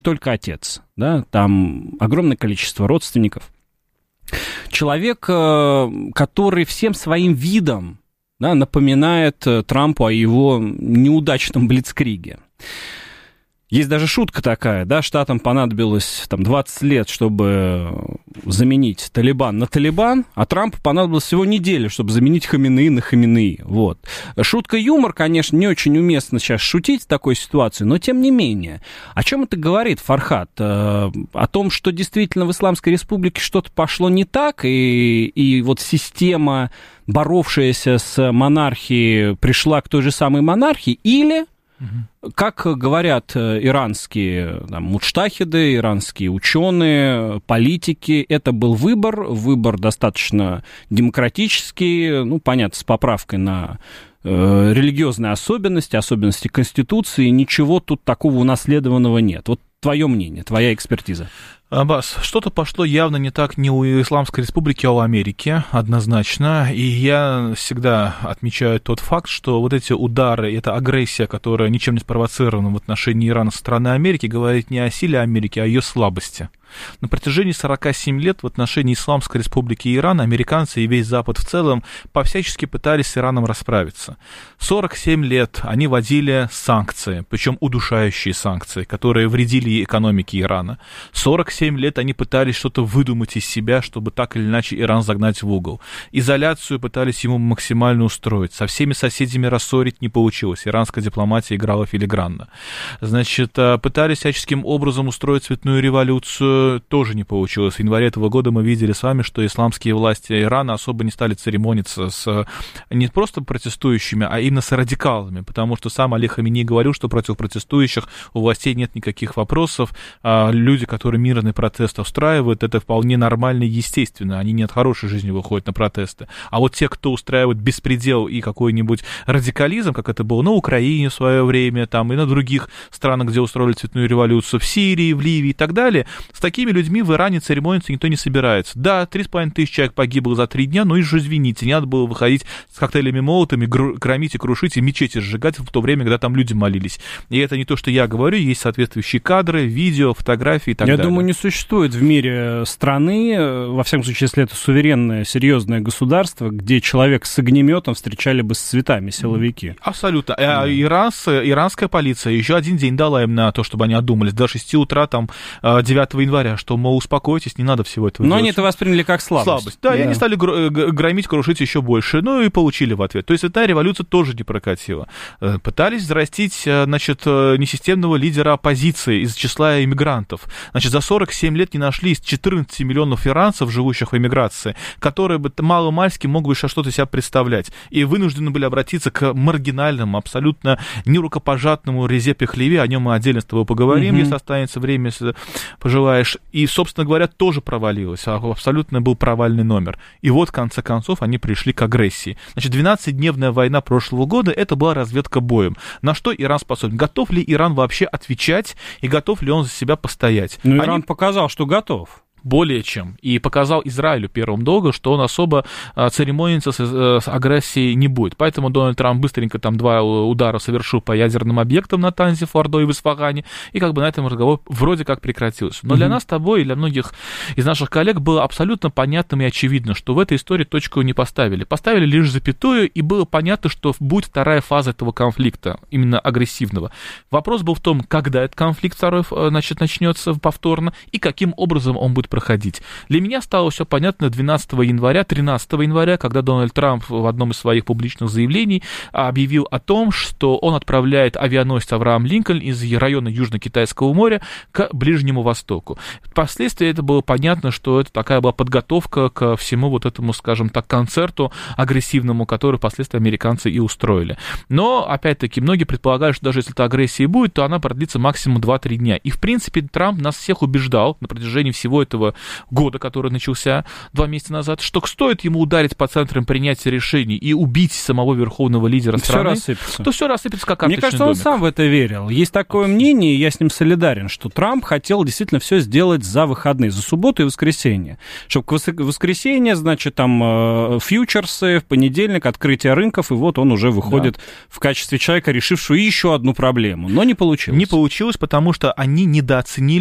только отец, да, там огромное количество родственников. Человек, который всем своим видом, да, напоминает Трампу о его неудачном блицкриге. Есть даже шутка такая, да, штатам понадобилось там 20 лет, чтобы заменить Талибан на Талибан, а Трампу понадобилось всего неделя, чтобы заменить Хаминеи на Хаминеи, вот. Шутка-юмор, конечно, не очень уместно сейчас шутить в такой ситуации, но тем не менее. О чем это говорит, Фархад? О том, что действительно в Исламской Республике что-то пошло не так, и вот система, боровшаяся с монархией, пришла к той же самой монархии, или... Как говорят иранские муджтахиды, иранские ученые, политики, это был выбор достаточно демократический, ну, понятно, с поправкой на религиозные особенности Конституции, ничего тут такого унаследованного нет. Вот твое мнение, твоя экспертиза. Аббас, что-то пошло явно не так не у Исламской Республики, а у Америки, однозначно. И я всегда отмечаю тот факт, что вот эти удары, эта агрессия, которая ничем не спровоцирована в отношении Ирана со стороны Америки, говорит не о силе Америки, а о ее слабости. На протяжении 47 лет в отношении Исламской Республики и Ирана американцы и весь Запад в целом всячески пытались с Ираном расправиться. 47 лет они вводили санкции, причем удушающие санкции, которые вредили экономике Ирана. 47 лет они пытались что-то выдумать из себя, чтобы так или иначе Иран загнать в угол. Изоляцию пытались ему максимально устроить. Со всеми соседями рассорить не получилось. Иранская дипломатия играла филигранно. Значит, пытались всяческим образом устроить цветную революцию, тоже не получилось. В январе этого года мы видели с вами, что исламские власти Ирана особо не стали церемониться с не просто протестующими, а именно с радикалами, потому что сам Али Хаминеи говорил, что против протестующих у властей нет никаких вопросов. Люди, которые мирный протест устраивают, это вполне нормально и естественно. Они не от хорошей жизни выходят на протесты. А вот те, кто устраивает беспредел и какой-нибудь радикализм, как это было на Украине в свое время, там, и на других странах, где устроили цветную революцию, в Сирии, в Ливии и так далее, с такими людьми в Иране церемониться никто не собирается. Да, 3500 человек погибло за 3 дня, но и же, извините, не надо было выходить с коктейлями молотами, громить и крушить, и мечети сжигать в то время, когда там люди молились. И это не то, что я говорю, есть соответствующие кадры, видео, фотографии и так далее. Я думаю, не существует в мире страны, во всяком случае, если это суверенное, серьезное государство, где человек с огнеметом встречали бы с цветами силовики. Абсолютно. Иранская полиция еще один день дала им на то, чтобы они одумались. До 6 утра, там, 9 января, что, мол, успокойтесь, не надо всего этого делать. Но делать. они это восприняли как слабость. Да, и они стали громить, крушить еще больше. Ну и получили в ответ. То есть эта революция тоже не прокатила. Пытались взрастить, значит, несистемного лидера оппозиции из числа иммигрантов. Значит, за 47 лет не нашли из 14 миллионов иранцев, живущих в эмиграции, которые бы мало-мальски мог бы что-то себя представлять. И вынуждены были обратиться к маргинальному, абсолютно нерукопожатному Резе Пехлеви. О нем мы отдельно с тобой поговорим, если останется время, если пожелаешь. И, собственно говоря, тоже провалилось. Абсолютно был провальный номер. И вот, в конце концов, они пришли к агрессии. Значит, 12-дневная война прошлого года — это была разведка боем. На что Иран способен? Готов ли Иран вообще отвечать, и готов ли он за себя постоять? Ну, Иран показал, что готов. Более чем. И показал Израилю первым долгом, что он особо церемониться с агрессией не будет. Поэтому Дональд Трамп быстренько там 2 удара совершил по ядерным объектам на Танзе, Фордо и в Исфагане, и как бы на этом разговор вроде как прекратился. Но для нас с тобой и для многих из наших коллег было абсолютно понятным и очевидно, что в этой истории точку не поставили. Поставили лишь запятую, и было понятно, что будет вторая фаза этого конфликта, именно агрессивного. Вопрос был в том, когда этот конфликт второй, значит, начнется повторно, и каким образом он будет проходить. Для меня стало все понятно 12 января, 13 января, когда Дональд Трамп в одном из своих публичных заявлений объявил о том, что он отправляет авианосец Авраам Линкольн из района Южно-Китайского моря к Ближнему Востоку. Впоследствии это было понятно, что это такая была подготовка к всему вот этому, скажем так, концерту агрессивному, который впоследствии американцы и устроили. Но, опять-таки, многие предполагают, что даже если эта агрессия будет, то она продлится максимум 2-3 дня. И, в принципе, Трамп нас всех убеждал на протяжении всего этого нынешнего года, который начался 2 месяца назад, что стоит ему ударить по центрам принятия решений и убить самого верховного лидера страны, то все рассыпется как карточный домик. Мне кажется, он сам в это верил. Есть такое мнение, и я с ним солидарен, что Трамп хотел действительно все сделать за выходные, за субботу и воскресенье. Чтобы к воскресенье, значит, там фьючерсы, в понедельник открытие рынков, и вот он уже выходит в качестве человека, решившего еще одну проблему. Но не получилось. Не получилось, потому что они недооценили